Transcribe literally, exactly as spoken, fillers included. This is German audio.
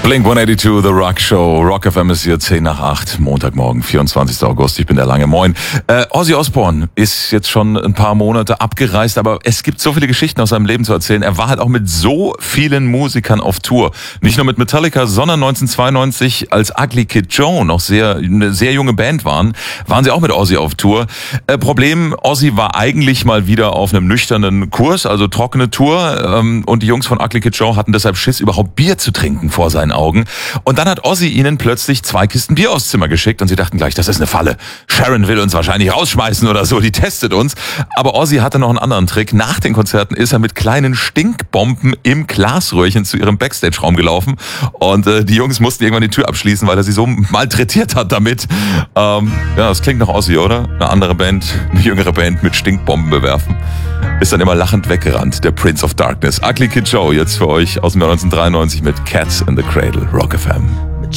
Blink hundertzweiundachtzig, The Rock Show. Rock F M ist hier zehn nach acht, Montagmorgen, vierundzwanzigster August. Ich bin der Lange. Moin. Äh, Ozzy Osbourne ist jetzt schon ein paar Monate abgereist, aber es gibt so viele Geschichten aus seinem Leben zu erzählen. Er war halt auch mit so vielen Musikern auf Tour. Nicht nur mit Metallica, sondern neunzehnhundertzweiundneunzig, als Ugly Kid Joe noch sehr, eine sehr junge Band waren, waren sie auch mit Ozzy auf Tour. Äh, Problem, Ozzy war eigentlich mal wieder auf einem nüchternen Kurs, also trockene Tour, ähm, und die Jungs von Ugly Kid Joe hatten deshalb Schiss, überhaupt Bier zu trinken vor seinen Augen. Und dann hat Ozzy ihnen plötzlich zwei Kisten Bier aufs Zimmer geschickt und sie dachten gleich, das ist eine Falle. Sharon will uns wahrscheinlich rausschmeißen oder so, die testet uns. Aber Ozzy hatte noch einen anderen Trick. Nach den Konzerten ist er mit kleinen Stinkbomben im Glasröhrchen zu ihrem Backstage-Raum gelaufen und äh, die Jungs mussten irgendwann die Tür abschließen, weil er sie so malträtiert hat damit. Ähm, ja, das klingt nach Ozzy, oder? Eine andere Band, eine jüngere Band mit Stinkbomben bewerfen. Ist dann immer lachend weggerannt, der Prince of Darkness. Ugly Kid Joe, jetzt für euch aus dem Jahr neunzehnhundertdreiundneunzig mit Cats in the Cradle, Rock F M.